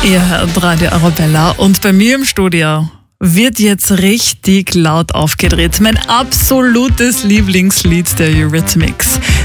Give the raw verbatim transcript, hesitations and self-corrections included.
Ihr hört Radio Arabella und bei mir im Studio wird jetzt richtig laut aufgedreht. Mein absolutes Lieblingslied der Eurythmics.